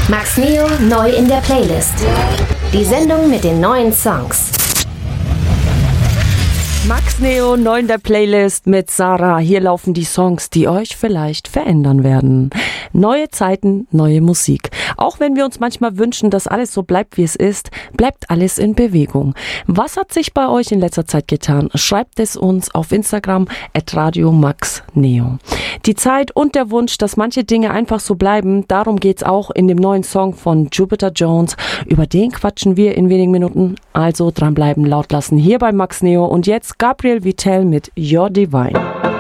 Max Neo neu in der Playlist. Die Sendung mit den neuen Songs. Max Neo neu in der Playlist mit Sarah. Hier laufen die Songs, die euch vielleicht verändern werden. Neue Zeiten, neue Musik. Auch wenn wir uns manchmal wünschen, dass alles so bleibt, wie es ist, bleibt alles in Bewegung. Was hat sich bei euch in letzter Zeit getan? Schreibt es uns auf Instagram @radiomaxneo. Die Zeit und der Wunsch, dass manche Dinge einfach so bleiben, darum geht's auch in dem neuen Song von Jupiter Jones. Über den quatschen wir in wenigen Minuten. Also dranbleiben, laut lassen hier bei Max Neo. Und jetzt Gabriel Vitell mit You're Divine.